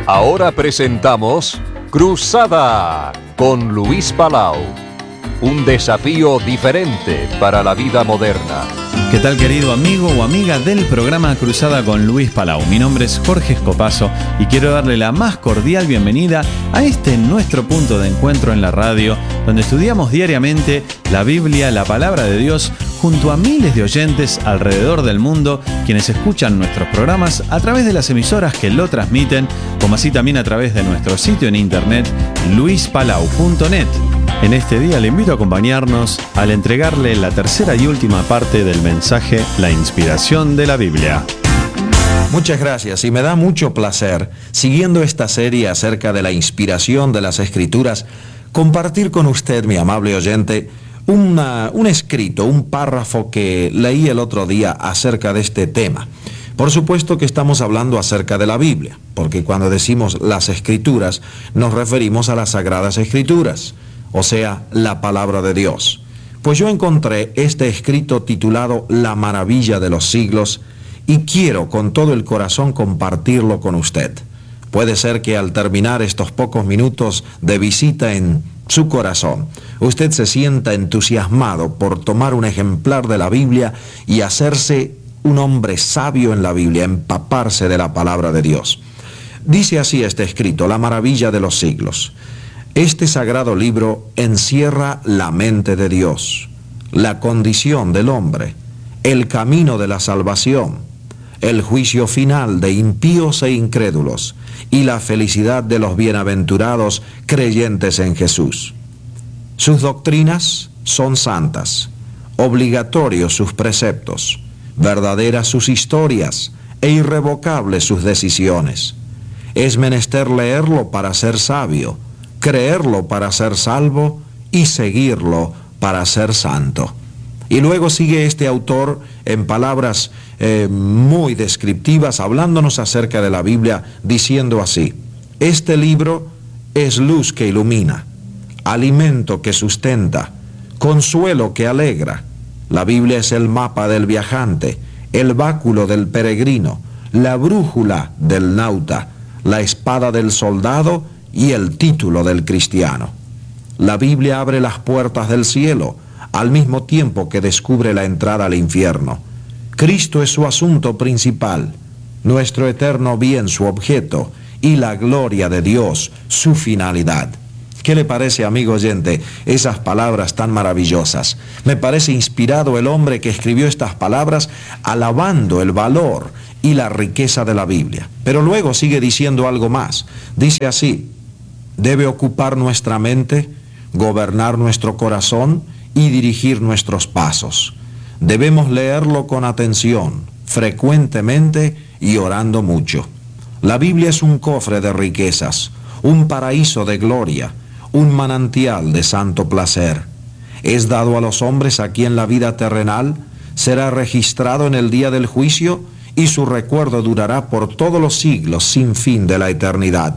Ahora presentamos Cruzada con Luis Palau. Un desafío diferente para la vida moderna. ¿Qué tal, querido amigo o amiga del programa Cruzada con Luis Palau? Mi nombre es Jorge Escopazo y quiero darle la más cordial bienvenida a este nuestro punto de encuentro en la radio, donde estudiamos diariamente la Biblia, la palabra de Dios, junto a miles de oyentes alrededor del mundo, quienes escuchan nuestros programas a través de las emisoras que lo transmiten, como así también a través de nuestro sitio en internet, luispalau.net. En este día le invito a acompañarnos al entregarle la tercera y última parte del mensaje La inspiración de la Biblia. Muchas gracias y me da mucho placer, siguiendo esta serie acerca de la inspiración de las Escrituras, compartir con usted, mi amable oyente, un escrito, un párrafo que leí el otro día acerca de este tema. Por supuesto que estamos hablando acerca de la Biblia, porque cuando decimos las Escrituras nos referimos a las Sagradas Escrituras, o sea, la palabra de Dios. Pues yo encontré este escrito titulado La maravilla de los siglos y quiero con todo el corazón compartirlo con usted. Puede ser que al terminar estos pocos minutos de visita en su corazón, usted se sienta entusiasmado por tomar un ejemplar de la Biblia y hacerse un hombre sabio en la Biblia, empaparse de la palabra de Dios. Dice así este escrito, La maravilla de los siglos. Este sagrado libro encierra la mente de Dios, la condición del hombre, el camino de la salvación, el juicio final de impíos e incrédulos y la felicidad de los bienaventurados creyentes en Jesús. Sus doctrinas son santas, obligatorios sus preceptos, verdaderas sus historias e irrevocables sus decisiones. Es menester leerlo para ser sabio, creerlo para ser salvo y seguirlo para ser santo. Y luego sigue este autor en palabras muy descriptivas, hablándonos acerca de la Biblia, diciendo así: este libro es luz que ilumina, alimento que sustenta, consuelo que alegra. La Biblia es el mapa del viajante, el báculo del peregrino, la brújula del nauta, la espada del soldado y el título del cristiano. La Biblia abre las puertas del cielo, al mismo tiempo que descubre la entrada al infierno. Cristo es su asunto principal, nuestro eterno bien su objeto, y la gloria de Dios su finalidad. ¿Qué le parece, amigo oyente, esas palabras tan maravillosas? Me parece inspirado el hombre que escribió estas palabras alabando el valor y la riqueza de la Biblia. Pero luego sigue diciendo algo más. Dice así: debe ocupar nuestra mente, gobernar nuestro corazón y dirigir nuestros pasos. Debemos leerlo con atención, frecuentemente y orando mucho. La Biblia es un cofre de riquezas, un paraíso de gloria, un manantial de santo placer. Es dado a los hombres aquí en la vida terrenal, será registrado en el día del juicio y su recuerdo durará por todos los siglos sin fin de la eternidad.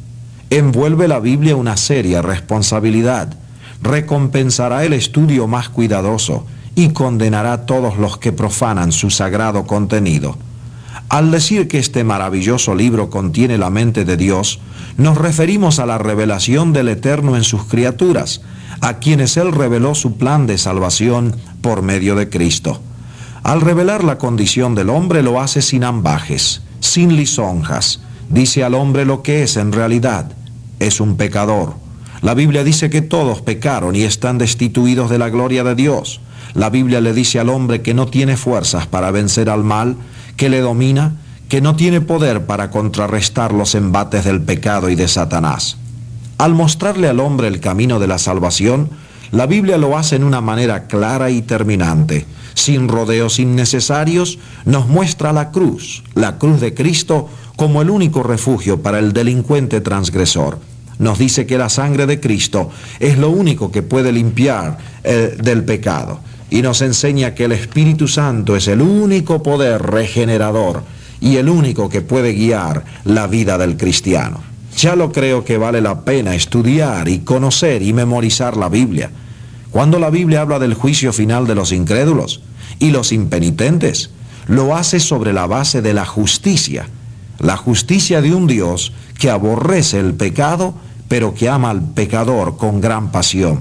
Envuelve la Biblia una seria responsabilidad, recompensará el estudio más cuidadoso y condenará a todos los que profanan su sagrado contenido. Al decir que este maravilloso libro contiene la mente de Dios, nos referimos a la revelación del Eterno en sus criaturas, a quienes Él reveló su plan de salvación por medio de Cristo. Al revelar la condición del hombre lo hace sin ambajes, sin lisonjas. Dice al hombre lo que es en realidad: es un pecador. La Biblia dice que todos pecaron y están destituidos de la gloria de Dios. La Biblia le dice al hombre que no tiene fuerzas para vencer al mal, que le domina, que no tiene poder para contrarrestar los embates del pecado y de Satanás. Al mostrarle al hombre el camino de la salvación, la Biblia lo hace en una manera clara y terminante. Sin rodeos innecesarios, nos muestra la cruz de Cristo, como el único refugio para el delincuente transgresor. Nos dice que la sangre de Cristo es lo único que puede limpiar del pecado. Y nos enseña que el Espíritu Santo es el único poder regenerador y el único que puede guiar la vida del cristiano. Ya lo creo que vale la pena estudiar y conocer y memorizar la Biblia. Cuando la Biblia habla del juicio final de los incrédulos y los impenitentes, lo hace sobre la base de la justicia, la justicia de un Dios que aborrece el pecado, pero que ama al pecador con gran pasión.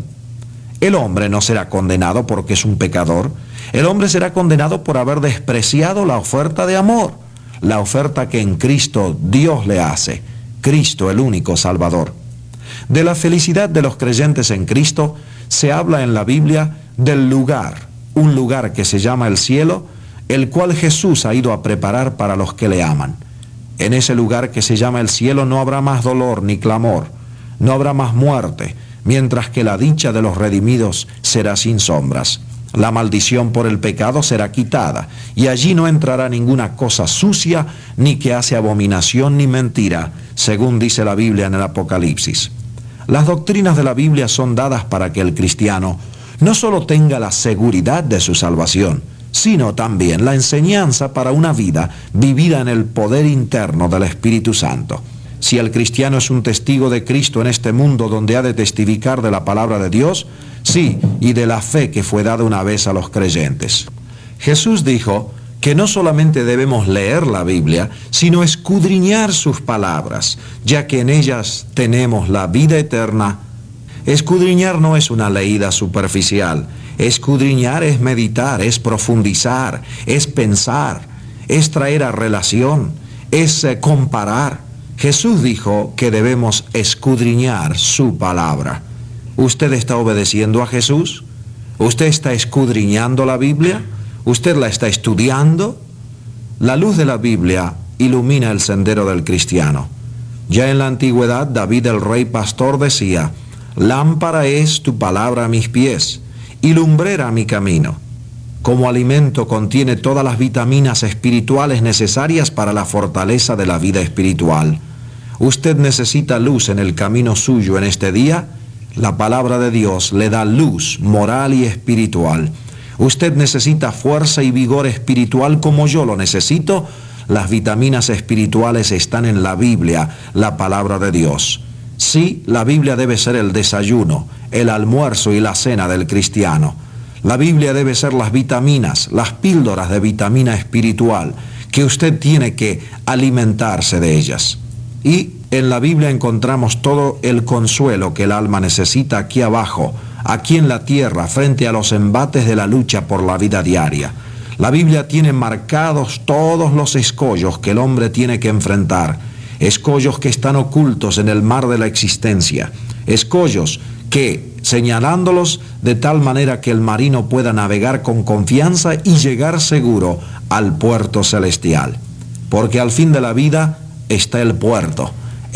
El hombre no será condenado porque es un pecador. El hombre será condenado por haber despreciado la oferta de amor, la oferta que en Cristo Dios le hace, Cristo el único Salvador. De la felicidad de los creyentes en Cristo se habla en la Biblia del lugar, un lugar que se llama el cielo, el cual Jesús ha ido a preparar para los que le aman. En ese lugar que se llama el cielo no habrá más dolor ni clamor, no habrá más muerte, mientras que la dicha de los redimidos será sin sombras. La maldición por el pecado será quitada, y allí no entrará ninguna cosa sucia, ni que hace abominación ni mentira, según dice la Biblia en el Apocalipsis. Las doctrinas de la Biblia son dadas para que el cristiano no solo tenga la seguridad de su salvación, sino también la enseñanza para una vida vivida en el poder interno del Espíritu Santo. Si el cristiano es un testigo de Cristo en este mundo donde ha de testificar de la palabra de Dios, sí, y de la fe que fue dada una vez a los creyentes. Jesús dijo que no solamente debemos leer la Biblia, sino escudriñar sus palabras, ya que en ellas tenemos la vida eterna. Escudriñar no es una leída superficial. Escudriñar es meditar, es profundizar, es pensar, es traer a relación, es comparar. Jesús dijo que debemos escudriñar su palabra. ¿Usted está obedeciendo a Jesús? ¿Usted está escudriñando la Biblia? ¿Usted la está estudiando? La luz de la Biblia ilumina el sendero del cristiano. Ya en la antigüedad, David el rey pastor decía: lámpara es tu palabra a mis pies y lumbrera mi camino. Como alimento contiene todas las vitaminas espirituales necesarias para la fortaleza de la vida espiritual. ¿Usted necesita luz en el camino suyo en este día? La palabra de Dios le da luz moral y espiritual. ¿Usted necesita fuerza y vigor espiritual como yo lo necesito? Las vitaminas espirituales están en la Biblia, la palabra de Dios. Sí, la Biblia debe ser el desayuno, el almuerzo y la cena del cristiano. La Biblia debe ser las vitaminas, las píldoras de vitamina espiritual, que usted tiene que alimentarse de ellas. Y en la Biblia encontramos todo el consuelo que el alma necesita aquí abajo, aquí en la tierra, frente a los embates de la lucha por la vida diaria. La Biblia tiene marcados todos los escollos que el hombre tiene que enfrentar, escollos que están ocultos en el mar de la existencia, escollos que, señalándolos de tal manera que el marino pueda navegar con confianza y llegar seguro al puerto celestial. Porque al fin de la vida está el puerto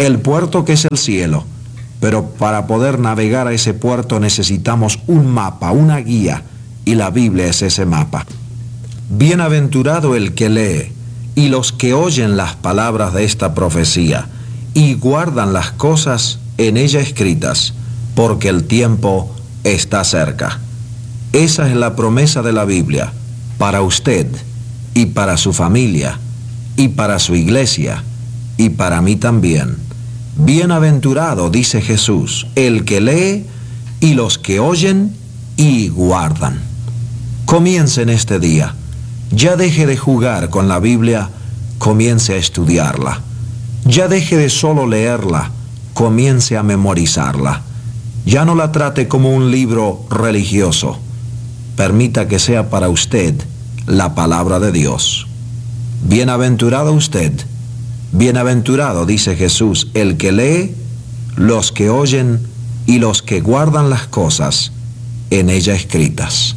que es el cielo. Pero para poder navegar a ese puerto necesitamos un mapa, una guía, y la Biblia es ese mapa. Bienaventurado el que lee y los que oyen las palabras de esta profecía y guardan las cosas en ella escritas, porque el tiempo está cerca. Esa es la promesa de la Biblia para usted y para su familia y para su iglesia y para mí también. Bienaventurado, dice Jesús, el que lee y los que oyen y guardan. Comience en este día. Ya deje de jugar con la Biblia, comience a estudiarla. Ya deje de solo leerla, comience a memorizarla. Ya no la trate como un libro religioso. Permita que sea para usted la palabra de Dios. Bienaventurado usted. Bienaventurado, dice Jesús, el que lee, los que oyen y los que guardan las cosas en ella escritas.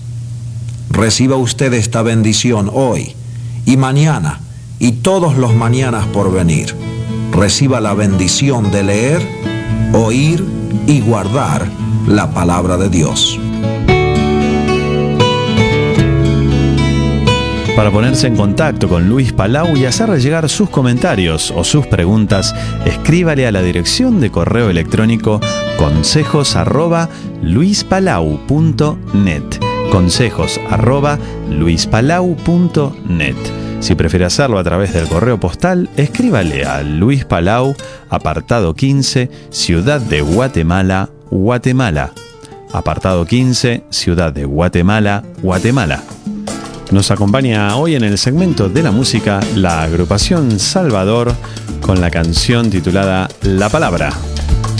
Reciba usted esta bendición hoy y mañana y todos los mañanas por venir. Reciba la bendición de leer, oír y guardar la palabra de Dios. Para ponerse en contacto con Luis Palau y hacerle llegar sus comentarios o sus preguntas, escríbale a la dirección de correo electrónico consejos@luispalau.net. consejos@luispalau.net. Si prefiere hacerlo a través del correo postal, escríbale a Luis Palau, apartado 15, Ciudad de Guatemala, Guatemala. Apartado 15, Ciudad de Guatemala, Guatemala. Nos acompaña hoy en el segmento de la música la agrupación Salvador con la canción titulada La Palabra.